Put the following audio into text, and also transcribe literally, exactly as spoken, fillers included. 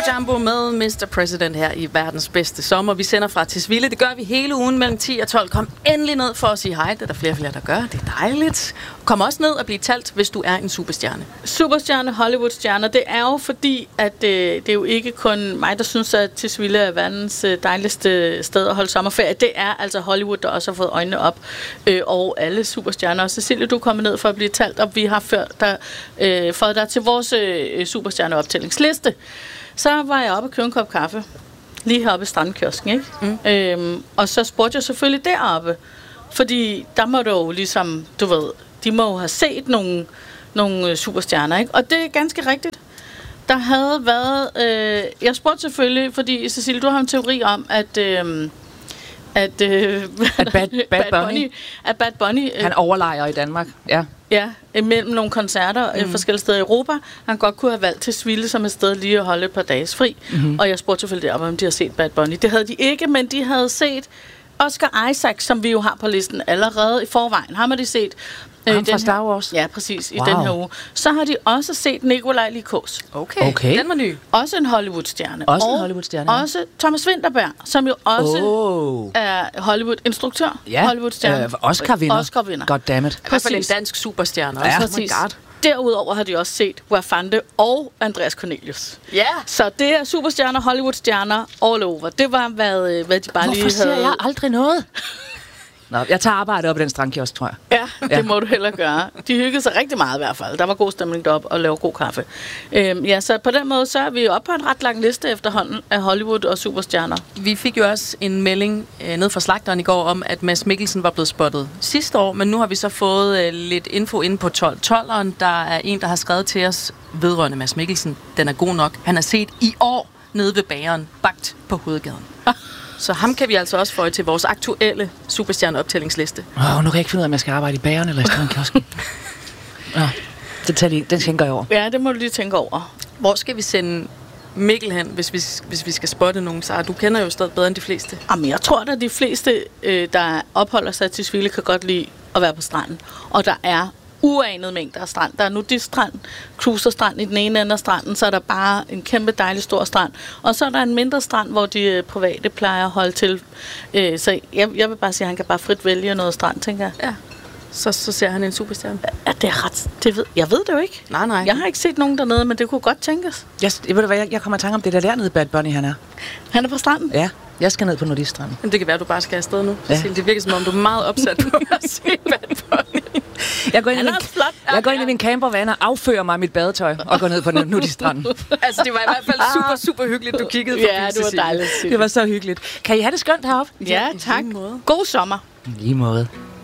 Jumbo med mister President her i verdens bedste sommer. Vi sender fra Tisvilde. Det gør vi hele ugen mellem ti og tolv. Kom endelig ned for at sige hej. Det er der flere og flere, der gør. Det er dejligt. Kom også ned og bliv talt, hvis du er en superstjerne. Superstjerne, Hollywoodstjerner. Det er jo fordi, at øh, det er jo ikke kun mig, der synes, at Tisvilde er verdens øh, dejligste sted at holde sommerferie. Det er altså Hollywood, der også har fået øjnene op. Øh, og alle superstjerner. Og Cecilie, du er kommet ned for at blive talt, og vi har ført dig, øh, fået dig til vores øh, superstjerneoptællingsliste. Så var jeg oppe og købe en kop kaffe. Lige heroppe i strandkiosken, ikke? Mm. Øhm, og så spurgte jeg selvfølgelig deroppe. Fordi der må du jo ligesom, du ved, de må jo have set nogle, nogle superstjerner, ikke? Og det er ganske rigtigt. Der havde været... Øh, jeg spurgte selvfølgelig, fordi Cecilie, du har en teori om, at... Øh, at, øh, at Bad, Bad, Bad Bunny, Bunny, at Bad Bunny øh, han overlejer i Danmark, ja. Ja, mellem nogle koncerter mm. forskellige steder i Europa. Han godt kunne have valgt til Tisvilde som et sted lige at holde et par dages fri. Mm-hmm. Og jeg spurgte selvfølgelig deroppe, om de har set Bad Bunny. Det havde de ikke, men de havde set Oscar Isaac, som vi jo har på listen allerede i forvejen. Har man de set? Ham fra Star Wars? Ja, præcis, i wow. den her uge. Så har de også set Nikolaj Likos. Okay. okay, den var ny. Også en Hollywood-stjerne. Også en Hollywood-stjerne. Også Thomas Vinterberg, som jo også oh. er Hollywood-instruktør. Ja, Hollywood-stjerne. Øh, Oscar-vinder. Oscar-vinder. Goddammit. I hvert fald en dansk superstjerne. Ja, præcis. Derudover har de også set Wafande og Andreas Cornelius. Ja. Yeah. Så det er superstjerner, Hollywood-stjerner all over. Det var, hvad, hvad de bare Hvorfor lige havde... Hvorfor ser jeg aldrig noget? Nå, jeg tager arbejde op i den strandkiosk, tror jeg. Ja, det ja. må du heller gøre. De hyggede sig rigtig meget i hvert fald. Der var god stemning deroppe og lavede god kaffe. Øhm, ja, så på den måde, så er vi oppe på en ret lang liste efterhånden af Hollywood og superstjerner. Vi fik jo også en melding øh, ned fra slagteren i går om, at Mads Mikkelsen var blevet spottet sidste år, men nu har vi så fået øh, lidt info inde på tolv tolveren. Der er en, der har skrevet til os vedrørende Mads Mikkelsen. Den er god nok. Han har set i år nede ved bageren, bagt på Hovedgaden. Så ham kan vi altså også få til vores aktuelle superstjerneoptællingsliste. Åh, oh, nu kan jeg ikke finde ud af, om jeg skal arbejde i bageren eller i strandkiosken. Nå, det tager lige, den tænker jeg over. Ja, det må du lige tænke over. Hvor skal vi sende Mikkel hen, hvis vi, hvis vi skal spotte nogen? Så du kender jo stadig bedre end de fleste. Jamen, jeg tror, at de fleste, øh, der opholder sig til Tisvilde, kan godt lide at være på stranden. Og der er uanede mængder af strand. Der er nudiststrand, cruiserstrand i den ene ende af stranden, så er der bare en kæmpe dejlig stor strand. Og så er der en mindre strand, hvor de øh, private plejer at holde til. Øh, så jeg, jeg vil bare sige, at han kan bare frit vælge noget strand, tænker jeg. Ja. Så, så ser han en superstjerne. Ja, det er ret... Det ved, jeg ved det jo ikke. Nej, nej. Jeg har ikke set nogen dernede, men det kunne godt tænkes. Jeg, jeg, ved du hvad, jeg, jeg kommer i tanke om det der dernede, Bad Bunny han er. Han er på stranden? Ja, jeg skal ned på nudiststranden. Men det kan være, at du bare skal afsted nu. Ja. Det virker som om, du er meget opsat på at se Bad Bunny. Jeg går ind, i min, jeg går ind i min campervan og affører mig mit badetøj og går ned på nudiststranden. Altså, det var i hvert fald super, super hyggeligt, du kiggede forbi. Ja, det var dejligt. Det var så hyggeligt. Kan I have det skønt heroppe? Ja, tak. God sommer. Lige måde.